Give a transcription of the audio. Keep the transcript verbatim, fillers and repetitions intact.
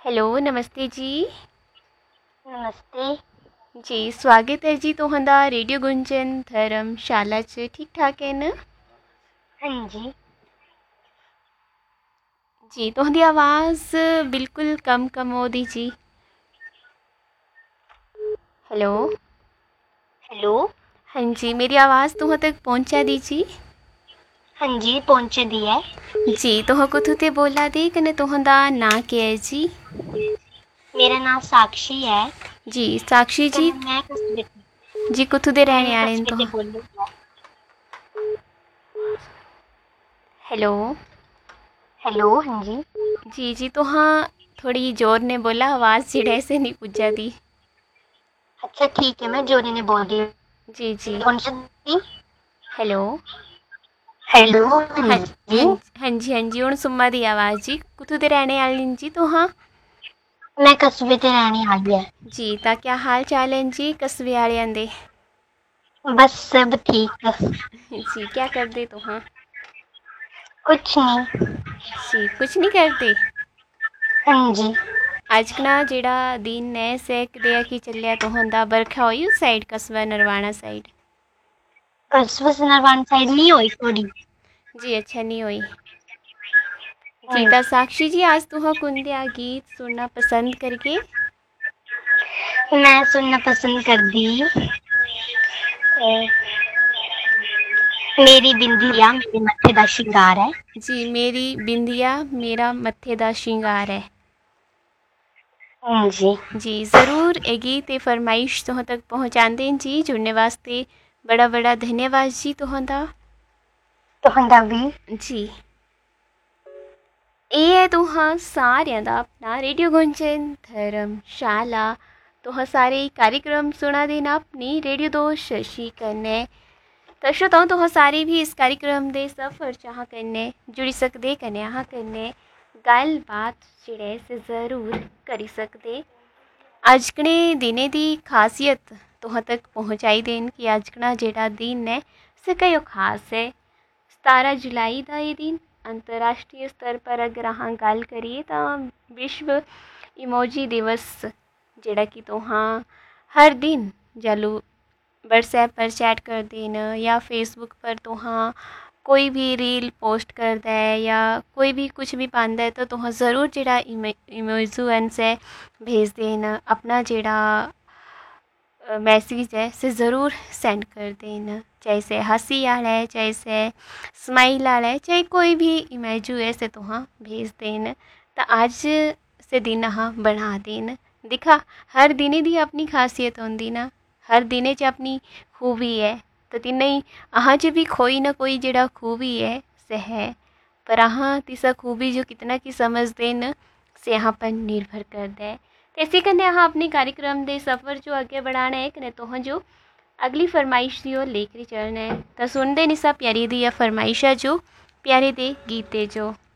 Hello नमस्ते जी। नमस्ते जी स्वागत है जी तुहांदा रेडियो गुंजन धर्मशाला च। ठीक ठाक है ना हाँ जी। जी तुहांदी आवाज़ बिल्कुल कम कम हो दी जी। Hello hello. हाँ जी मेरी आवाज़ तुहां तक पहुंचा दी जी। हाँ जी पहुंच दी है जी तुहां कुथू ते बोला दी कने तुहांदा नाम क्या है जी? मेरा नाम साक्षी है। जी साक्षी तो जी मैं कस्बे जी कुथू दे रहने मैं आने कस्बे से तुहां? बोल रही हूँ। हेलो हेलो हाँ जी। जी जी तुहां थोड़ी जोर ने बोला आवाज़ जिड़े से नहीं पुज्जा दी। अच्छा ठीक है मैं जोरी ने बोल रही जी जी हूँ। कौन सा दी? हेलो हेलो हाँ हाँ जी। हाँ हाँ जी हाँ जी हुण सुम्मा दी आवाज़ जी। कुथू दे रहने आले जी तुहां? मैं कस्बे से रहने आई है। जी तां क्या हाल चाल हैं जी कस्बे आलियां दे? बस सब ठीक है। जी क्या करदे तुहां? कुछ नहीं। जी कुछ नहीं करते। हाँ जी। ਅੱਜ ਕਣਾ ਜਿਹੜਾ ਦਿਨ ਹੈ ਸੇਕਦੇ ਆ ਕਿ ਚੱਲਿਆ ਤੁਹਾਡਾ ਬਰਖਾ ਹੋਈ ਉਸ ਸਾਈਡ ਕਸਬਾ ਨਰਵਾਣਾ ਸਾਈਡ? कस्बे से नरवान साइड नहीं हुई थोड़ी। जी अच्छा नहीं हुई। हाँ जी ता जी। साक्षी जी आज तुहा कुंदिया गीत सुनना पसंद करके? मैं सुनना पसंद कर दी मेरी बिंदिया मेरे मत्थे दा शिंगार है। जी मेरी बिंदिया मेरा मत्थे दा श्रृंगार है। हाँ जी। जी ज़रूर ये गीत ये फरमाइश तुहां तक पहुँचाते हैं जी। जुड़ने वास्ते बड़ा बड़ा धन्यवाद जी तुहांदा। तुहांदा भी। जी ਇਹ ਹੈ ਤੁਹਾਂ ਸਾਰਿਆਂ ਦਾ ਆਪਣਾ ਰੇਡੀਓ ਗੁੰਜਨ धर्मशाला। तुहां सारे कार्यक्रम सुना देना अपनी रेडियो दोस्त शशि कन्ने। तो श्रोताओं तुहां सारे भी इस कार्यक्रम के सफ़र चाह कन्ने जुड़ी सकते कन्ने आह कन्ने गलबात जेह्ड़े से ज़रूर करी सकते। अजकने दिने दी खासियत तुहां तक पहुँचाई देन कि अजकना जेह्ड़ा दिन है से कयो खास है। सतारह जुलाई का ये दिन अंतर्राष्ट्रीय स्तर पर अगर अहाँ गल करिए तो विश्व इमोजी दिवस जेड़ा कि तुहां हर दिन जलू व्हाट्सएप पर चैट करते न या फेसबुक पर तुहां कोई भी रील पोस्ट करता है या कोई भी कुछ भी पाता है तो तुहां ज़रूर जेड़ा इमोजुअंस है भेज देन अपना जेड़ा मैसेज है से ज़रूर सेंड कर देना। चाहे से हंसी वाला है चाहे से स्माइल वाला है चाहे कोई भी इमेजू है से तुहां भेज देन। तो आज से दिन अहाँ बना देन। दिखा हर दिने दी अपनी खासियत होंदी ना हर दिने च अपनी खूबी है। तो तिन्ने अहाँ च भी कोई ना कोई जेड़ा खूबी है से है पर अहाँ तिसा खूबी जो कितना की समझते न से अहाँ पर निर्भर करता है। तो इसी कन्ने अहाँ अपने कार्यक्रम के सफ़र जो अगे बढ़ाना है कने तुहां जो अगली फरमाइश दी ओर लेकर चलना है। तो सुनते निसा प्यारी दी फरमाइशा जो प्यारे दे गीते जो।